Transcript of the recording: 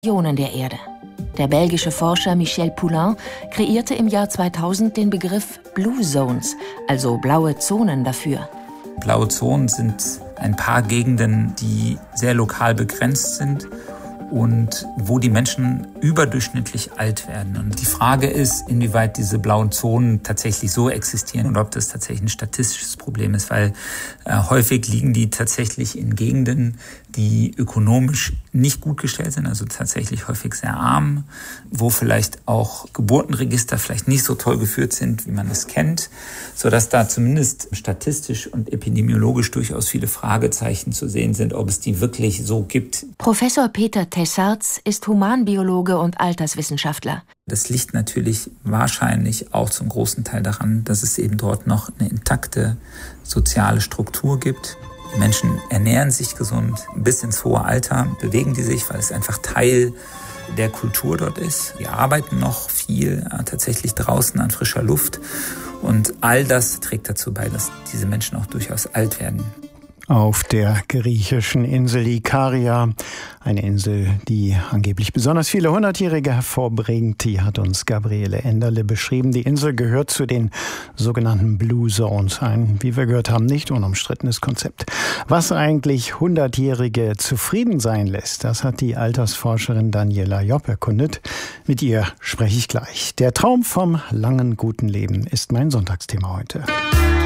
Regionen der Erde. Der belgische Forscher Michel Poulain kreierte im Jahr 2000 den Begriff Blue Zones, also blaue Zonen dafür. Blaue Zonen sind ein paar Gegenden, die sehr lokal begrenzt sind und wo die Menschen überdurchschnittlich alt werden. Und die Frage ist, inwieweit diese blauen Zonen tatsächlich so existieren und ob das tatsächlich ein statistisches Problem ist, weil häufig liegen die tatsächlich in Gegenden, die ökonomisch nicht gut gestellt sind, also tatsächlich häufig sehr arm, wo vielleicht auch Geburtenregister vielleicht nicht so toll geführt sind, wie man es kennt, sodass da zumindest statistisch und epidemiologisch durchaus viele Fragezeichen zu sehen sind, ob es die wirklich so gibt. Professor Peter Tessarts ist Humanbiologe und Alterswissenschaftler. Das liegt natürlich wahrscheinlich auch zum großen Teil daran, dass es eben dort noch eine intakte soziale Struktur gibt. Die Menschen ernähren sich gesund, bis ins hohe Alter bewegen die sich, weil es einfach Teil der Kultur dort ist. Die arbeiten noch viel, tatsächlich draußen an frischer Luft. Und all das trägt dazu bei, dass diese Menschen auch durchaus alt werden. Auf der griechischen Insel Ikaria, eine Insel, die angeblich besonders viele Hundertjährige hervorbringt, die hat uns Gabriele Enderle beschrieben. Die Insel gehört zu den sogenannten Blue Zones, ein, wie wir gehört haben, nicht unumstrittenes Konzept. Was eigentlich Hundertjährige zufrieden sein lässt, das hat die Altersforscherin Daniela Jopp erkundet. Mit ihr spreche ich gleich. Der Traum vom langen, guten Leben ist mein Sonntagsthema heute.